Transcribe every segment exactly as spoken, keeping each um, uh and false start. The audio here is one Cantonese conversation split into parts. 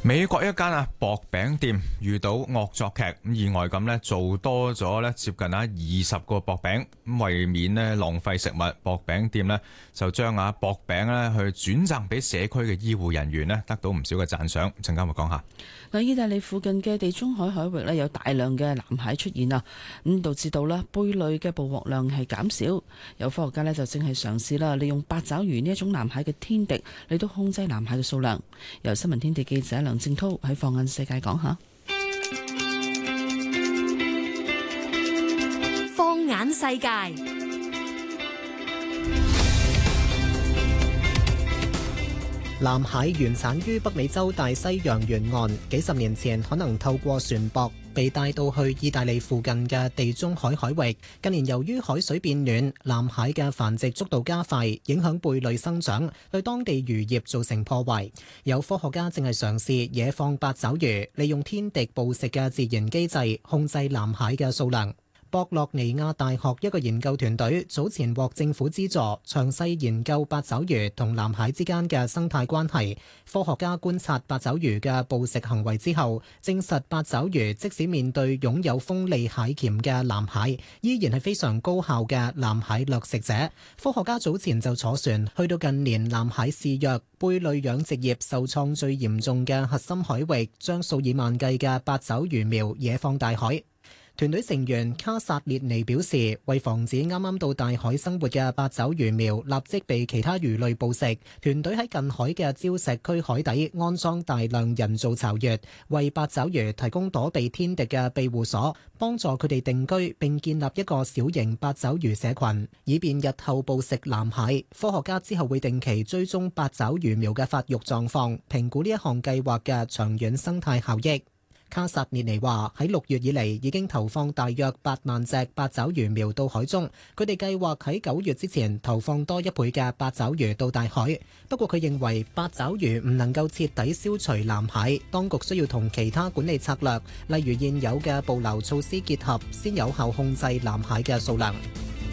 美國一間啊薄餅店遇到惡作劇，咁意外咁咧做多咗咧接近啊二十個薄餅，咁為免咧浪費食物，薄餅店咧就將啊薄餅咧去轉贈俾社區嘅醫護人員咧，得到唔少嘅讚賞。陣間會講下。 嗱，意大利附近嘅地中海海域咧有大量嘅藍蟹出現啊，咁導致到咧貝類嘅捕獲量係減少。有科學家咧就正係嘗試啦，利用八爪魚呢一種藍蟹嘅天敵嚟到控制藍蟹嘅數量。由新聞天地記者梁正濤喺放眼世界講下。 放眼世界。 藍蟹原產於北美洲大西洋沿岸，幾十年前可能透過船舶被帶到去意大利附近嘅地中海海域。近年由於海水變暖，藍蟹嘅繁殖速度加快，影響貝類生長，對當地漁業造成破壞。有科學家正係嘗試野放八爪魚，利用天敵捕食嘅自然機制控制藍蟹嘅數量。博洛尼亞大學一個研究團隊早前獲政府資助，詳細研究八爪魚同藍蟹之間嘅生態關係。科學家觀察八爪魚嘅捕食行為之後，證實八爪魚即使面對擁有鋒利蟹鉗嘅藍蟹，依然係非常高效嘅藍蟹掠食者。科學家早前就坐船去到近年藍蟹肆虐、貝類養殖業受創最嚴重嘅核心海域，將數以萬計嘅八爪魚苗野放大海。團隊成員卡薩列尼表示，為防止啱啱到大海生活嘅八爪魚苗立即被其他魚類捕食，團隊喺近海嘅礁石區海底安裝大量人造巢穴，為八爪魚提供躲避天敵嘅庇護所，幫助佢哋定居並建立一個小型八爪魚社群，以便日後捕食藍蟹。科學家之後會定期追蹤八爪魚苗嘅發育狀況，評估呢一項計劃嘅長遠生態效益。卡薩列尼話：喺六月以嚟已經投放大約八萬隻八爪魚苗到海中，佢哋計劃喺九月之前投放多一倍嘅八爪魚到大海。不過佢認為八爪魚唔能夠徹底消除藍蟹，當局需要同其他管理策略，例如現有嘅捕撈措施結合，先有效控制藍蟹嘅數量。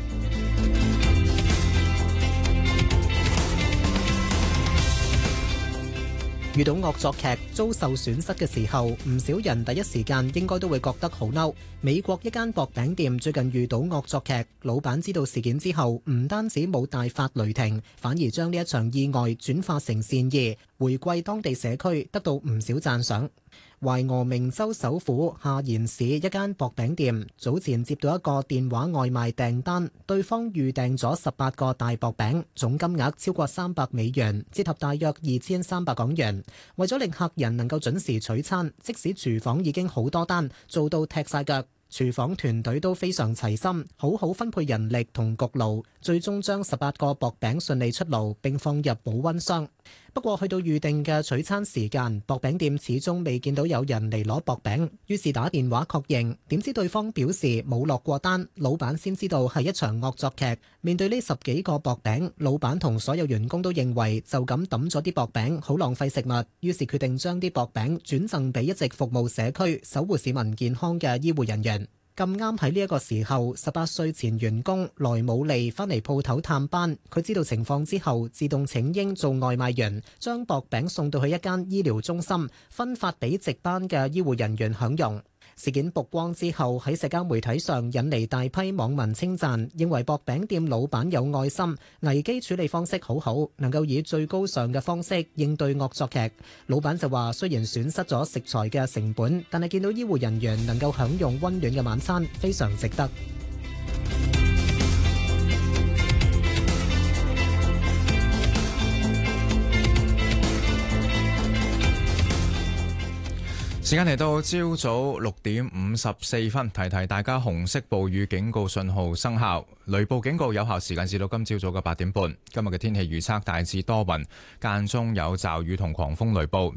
遇到惡作劇遭受損失嘅時候，唔少人第一時間應該都會覺得好嬲。美國一間薄餅店最近遇到惡作劇，老闆知道事件之後，唔單止冇大發雷霆，反而將呢一場意外轉化成善意，回饋當地社區，得到唔少讚賞。懷俄明州首府夏延市一間薄餅店早前接到一個電話外賣訂單，對方預訂咗十八個大薄餅，總金額超過三百美元，折合大約二千三百港元。為咗令客人能夠準時取餐，即使廚房已經好多單，做到踢晒腳，廚房團隊都非常齊心，好好分配人力同焗爐，最終將十八個薄餅順利出爐並放入保溫箱。不過去到預定嘅取餐時間，薄餅店始終未見到有人嚟攞薄餅，於是打電話確認，點知對方表示冇落過單，老闆先知道係一場惡作劇。面對呢十幾個薄餅，老闆同所有員工都認為就咁抌咗啲薄餅好浪費食物，於是決定將啲薄餅轉贈俾一直服務社區、守護市民健康嘅醫護人員。咁啱喺呢一個時候，十八歲前員工萊姆利返嚟鋪頭探班，佢知道情況之後，自動請纓做外賣員，將薄餅送到去一間醫療中心，分發俾值班嘅醫護人員享用。事件曝光之後，喺社交媒體上引嚟大批網民稱讚，認為薄餅店老闆有愛心，危機處理方式好好，能夠以最高尚嘅方式應對惡作劇。老闆就話，雖然損失咗食材嘅成本，但係見到醫護人員能夠享用溫暖嘅晚餐，非常值得。 時間嚟到朝早六點五十四分，提提大家紅色暴雨警告信號生效，雷暴警告有效時間至到今朝早嘅八點半。今日嘅天氣預測大致多雲，間中有驟雨同狂風雷暴，